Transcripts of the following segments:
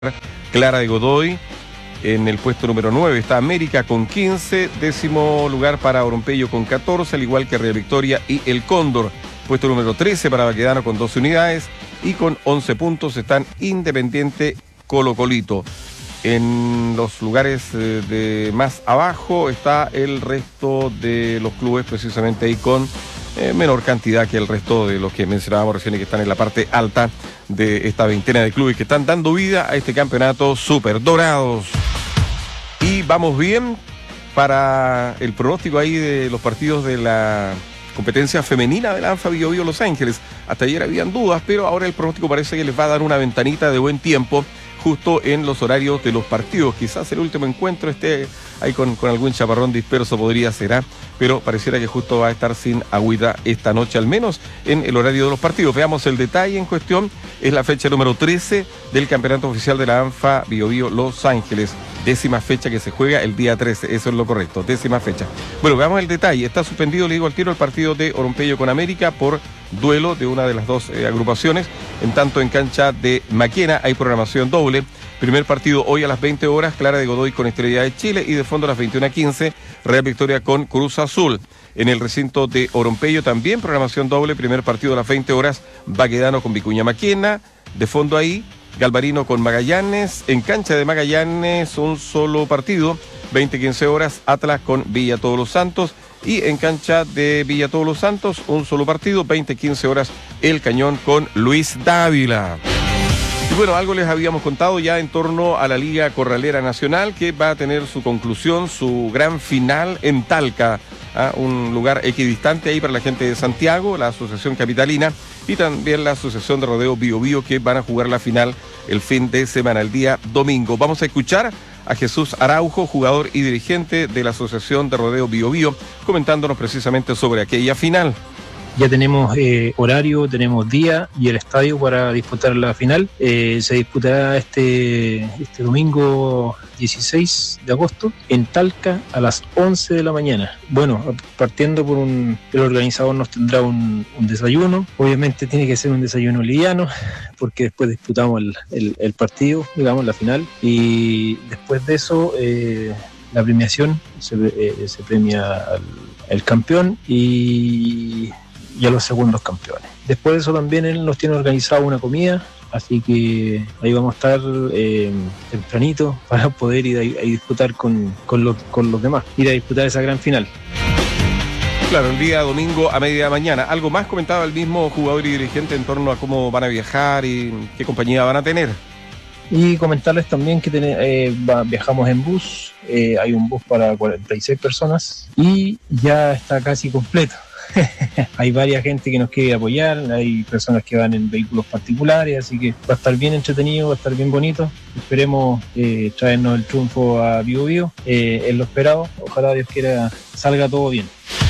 Clara de Godoy. En el puesto número 9 está América con 15, décimo lugar para Orompeyo con 14, al igual que Real Victoria y El Cóndor. Puesto número 13 para Baquedano con 12 unidades y con 11 puntos están Independiente, Colo-Colito. En los lugares de más abajo está el resto de los clubes, precisamente ahí con menor cantidad que el resto de los que mencionábamos recién y que están en la parte alta de esta veintena de clubes que están dando vida a este campeonato Super Dorados. Y vamos bien para el pronóstico ahí de los partidos de la competencia femenina de la ANFA Bio Bio Los Ángeles. Hasta ayer habían dudas, pero ahora el pronóstico parece que les va a dar una ventanita de buen tiempo justo en los horarios de los partidos. Quizás el último encuentro esté ahí con algún chaparrón disperso, podría ser, pero pareciera que justo va a estar sin agüita esta noche, al menos en el horario de los partidos. Veamos el detalle en cuestión. Es la fecha número 13 del campeonato oficial de la ANFA Bio Bio Los Ángeles. 10ª fecha que se juega el día 13, eso es lo correcto, 10ª fecha. Bueno, veamos el detalle. Está suspendido, le digo al tiro, el partido de Orompeyo con América por duelo de una de las dos agrupaciones. En tanto, en cancha de Maquena hay programación doble. Primer partido hoy a las 20 horas, Clara de Godoy con Estrella de Chile, y de fondo a las 21:15, Real Victoria con Cruz Azul. En el recinto de Orompeyo también programación doble, primer partido a las 20 horas, Baquedano con Vicuña Maquena, de fondo ahí, Galvarino con Magallanes. En cancha de Magallanes un solo partido, 20:15 horas, Atlas con Villa Todos los Santos. Y en cancha de Villa Todos los Santos un solo partido, 20:15 horas, El Cañón con Luis Dávila. Y bueno, algo les habíamos contado ya en torno a la Liga Corralera Nacional, que va a tener su conclusión, su gran final en Talca, un lugar equidistante ahí para la gente de Santiago, la Asociación Capitalina y también la Asociación de Rodeo Bio Bio, que van a jugar la final el fin de semana, el día domingo. Vamos a escuchar a Jesús Araujo, jugador y dirigente de la Asociación de Rodeo Bio Bio, comentándonos precisamente sobre aquella final. Ya tenemos horario, tenemos día y el estadio para disputar la final. Se disputará este domingo 16 de agosto en Talca a las 11 de la mañana. Bueno, partiendo por el organizador nos tendrá un desayuno. Obviamente tiene que ser un desayuno liviano porque después disputamos el partido, digamos, la final. Y después de eso, la premiación se premia al campeón y a los segundos campeones. Después de eso también él nos tiene organizado una comida, así que ahí vamos a estar tempranito para poder ir a disputar con los demás, ir a disputar esa gran final. Claro, el día domingo a media mañana. ¿Algo más comentaba el mismo jugador y dirigente en torno a cómo van a viajar y qué compañía van a tener? Y comentarles también que viajamos en bus, hay un bus para 46 personas y ya está casi completo. Hay varias gente que nos quiere apoyar, hay personas que van en vehículos particulares, así que va a estar bien entretenido, va a estar bien bonito. Esperemos traernos el triunfo a Bio Bio, es lo esperado. Ojalá Dios quiera salga todo bien.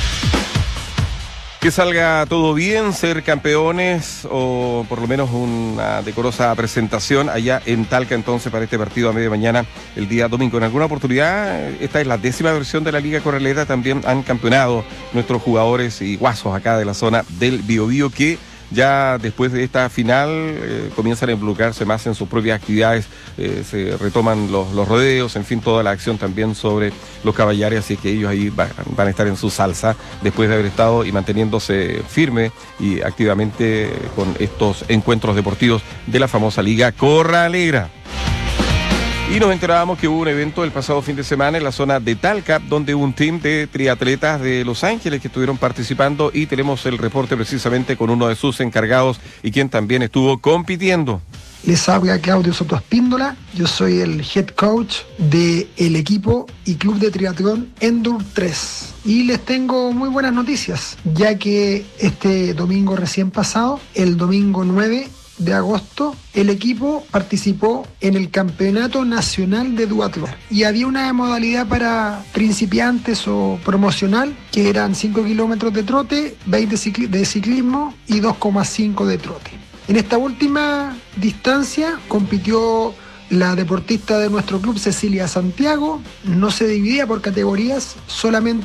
Que salga todo bien, ser campeones o por lo menos una decorosa presentación allá en Talca entonces para este partido a media mañana el día domingo. En alguna oportunidad, esta es la 10ª versión de la Liga Corralera, también han campeonado nuestros jugadores y guasos acá de la zona del Bio Bio, que ya después de esta final comienzan a involucrarse más en sus propias actividades, se retoman los rodeos, en fin, toda la acción también sobre los caballares, así que ellos ahí van a estar en su salsa después de haber estado y manteniéndose firme y activamente con estos encuentros deportivos de la famosa Liga Corralera. Y nos enterábamos que hubo un evento el pasado fin de semana en la zona de Talca, donde hubo un team de triatletas de Los Ángeles que estuvieron participando y tenemos el reporte precisamente con uno de sus encargados y quien también estuvo compitiendo. Les habla Claudio Soto Espíndola, yo soy el head coach del equipo y club de triatlón Endur 3. Y les tengo muy buenas noticias, ya que este domingo recién pasado, el domingo 9 de agosto, el equipo participó en el Campeonato Nacional de Duatlón y había una modalidad para principiantes o promocional que eran 5 kilómetros de trote, 20 de ciclismo y 2,5 de trote. En esta última distancia compitió la deportista de nuestro club, Cecilia Santiago. No se dividía por categorías, solamente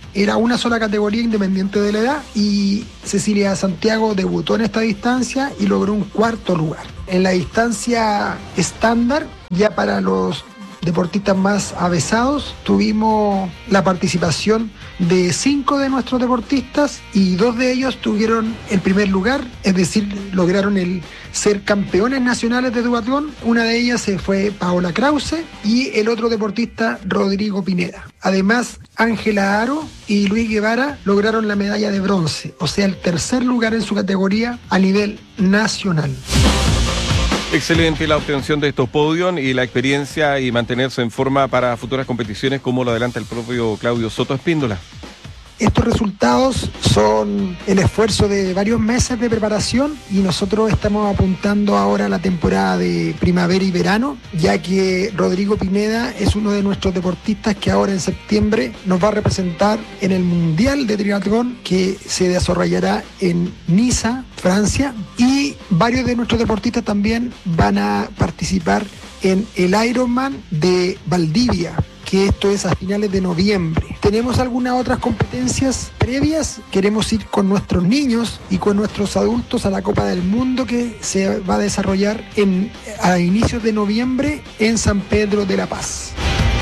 era una sola categoría independiente de la edad y Cecilia Santiago debutó en esta distancia y logró un 4º lugar. En la distancia estándar, ya para los deportistas más avesados, tuvimos la participación de 5 de nuestros deportistas y 2 de ellos tuvieron el primer lugar, es decir, lograron el ser campeones nacionales de duatlón. Una de ellas fue Paola Krause y el otro deportista Rodrigo Pineda. Además, Ángela Aro y Luis Guevara lograron la medalla de bronce, o sea, el 3er lugar en su categoría a nivel nacional. Excelente la obtención de estos podios y la experiencia y mantenerse en forma para futuras competiciones, como lo adelanta el propio Claudio Soto Espíndola. Estos resultados son el esfuerzo de varios meses de preparación y nosotros estamos apuntando ahora a la temporada de primavera y verano, ya que Rodrigo Pineda es uno de nuestros deportistas que ahora en septiembre nos va a representar en el Mundial de Triatlón que se desarrollará en Niza, Francia, y varios de nuestros deportistas también van a participar en el Ironman de Valdivia, que esto es a finales de noviembre. Tenemos algunas otras competencias previas. Queremos ir con nuestros niños y con nuestros adultos a la Copa del Mundo que se va a desarrollar a inicios de noviembre en San Pedro de la Paz.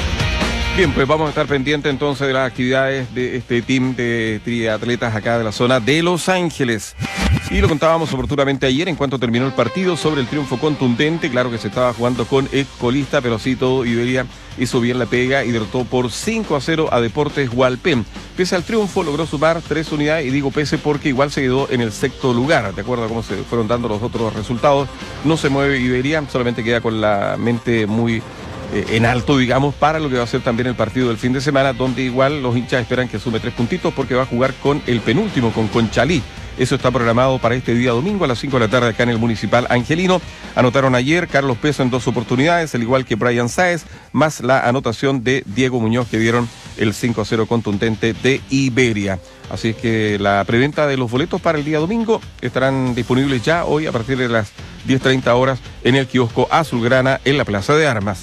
Bien, pues vamos a estar pendientes entonces de las actividades de este team de triatletas acá de la zona de Los Ángeles. Y lo contábamos oportunamente ayer en cuanto terminó el partido sobre el triunfo contundente. Claro que se estaba jugando con ex colista, pero sí todo Iberia hizo bien la pega y derrotó por 5-0 a Deportes Hualpén. Pese al triunfo, logró sumar 3 unidades, y digo pese porque igual se quedó en el 6º lugar. De acuerdo a cómo se fueron dando los otros resultados, no se mueve Iberia, solamente queda con la mente muy en alto, digamos, para lo que va a ser también el partido del fin de semana, donde igual los hinchas esperan que sume 3 puntitos porque va a jugar con el penúltimo, con Conchalí. Eso está programado para este día domingo a las 5 de la tarde acá en el Municipal Angelino. Anotaron ayer Carlos Peso en 2 oportunidades, al igual que Brian Sáez, más la anotación de Diego Muñoz, que dieron el 5-0 contundente de Iberia. Así es que la preventa de los boletos para el día domingo estarán disponibles ya hoy a partir de las 10:30 horas en el kiosco Azulgrana en la Plaza de Armas.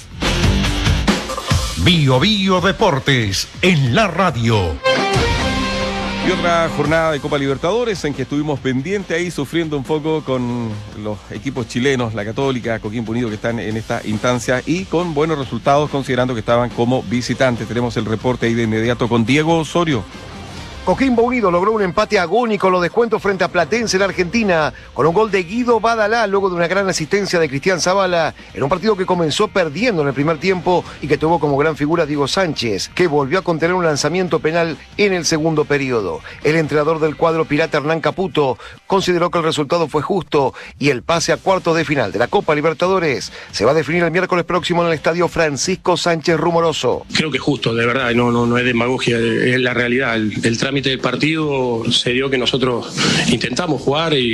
Bio Bio Deportes en la radio. Y otra jornada de Copa Libertadores en que estuvimos pendientes ahí, sufriendo un poco con los equipos chilenos, la Católica, Coquimbo Unido, que están en esta instancia y con buenos resultados considerando que estaban como visitantes. Tenemos el reporte ahí de inmediato con Diego Osorio. Coquimbo Unido logró un empate agónico en los descuentos frente a Platense en la Argentina, con un gol de Guido Badalá luego de una gran asistencia de Cristian Zavala, en un partido que comenzó perdiendo en el primer tiempo y que tuvo como gran figura Diego Sánchez, que volvió a contener un lanzamiento penal en el segundo periodo. El entrenador del cuadro pirata, Hernán Caputo, consideró que el resultado fue justo y el pase a cuartos de final de la Copa Libertadores se va a definir el miércoles próximo en el estadio Francisco Sánchez Rumoroso. Creo que es justo, de verdad, no es demagogia, es la realidad. El trámite del partido se dio que nosotros intentamos jugar de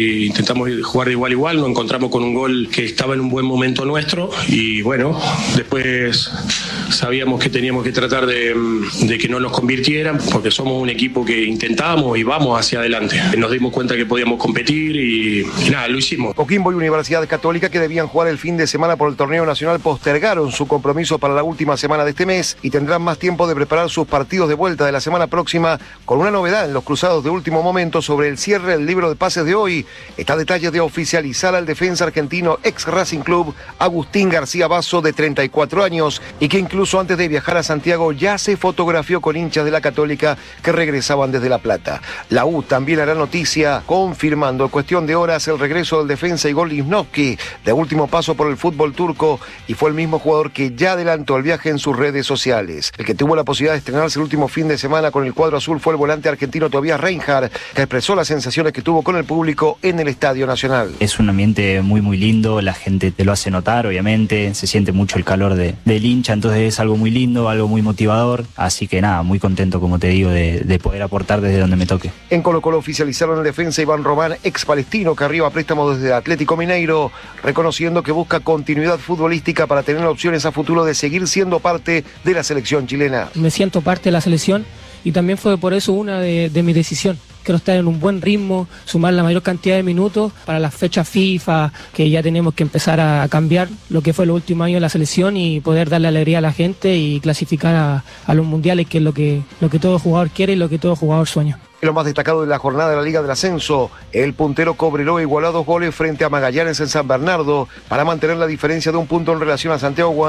igual a igual, nos encontramos con un gol que estaba en un buen momento nuestro y bueno, después sabíamos que teníamos que tratar de que no nos convirtieran porque somos un equipo que intentamos y vamos hacia adelante. Nos dimos cuenta que podíamos competir y nada, lo hicimos. Coquimbo y Universidad Católica, que debían jugar el fin de semana por el torneo nacional, postergaron su compromiso para la última semana de este mes y tendrán más tiempo de preparar sus partidos de vuelta de la semana próxima, con una novedad en los cruzados de último momento sobre el cierre del libro de pases de hoy. Está a detalle de oficializar al defensa argentino ex Racing Club Agustín García Basso, de 34 años, y que incluso antes de viajar a Santiago ya se fotografió con hinchas de la Católica que regresaban desde La Plata. La U también hará noticia, confirmando en cuestión de horas el regreso del defensa Igor Lichnowsky, de último paso por el fútbol turco, y fue el mismo jugador que ya adelantó el viaje en sus redes sociales. El que tuvo la posibilidad de estrenarse el último fin de semana con el cuadro azul fue el volante argentino Tobias Reinhardt, que expresó las sensaciones que tuvo con el público en el Estadio Nacional. Es un ambiente muy muy lindo, la gente te lo hace notar, obviamente, se siente mucho el calor del hincha, entonces es algo muy lindo, algo muy motivador, así que nada, muy contento, como te digo, de poder aportar desde donde me toque. En Colo-Colo oficializaron el defensa Iván Román, ex palestino, que arriba a préstamo desde Atlético Mineiro, reconociendo que busca continuidad futbolística para tener opciones a futuro de seguir siendo parte de la selección chilena. Me siento parte de la selección y también fue por eso una de mis decisiones. quiero estar en un buen ritmo, sumar la mayor cantidad de minutos para las fechas FIFA, que ya tenemos que empezar a cambiar lo que fue los últimos años de la selección y poder darle alegría a la gente y clasificar a los mundiales, que es lo que todo jugador quiere y lo que todo jugador sueña. Lo más destacado de la jornada de la Liga del Ascenso, el puntero Cobreloa igualó a 2 goles frente a Magallanes en San Bernardo para mantener la diferencia de un punto en relación a Santiago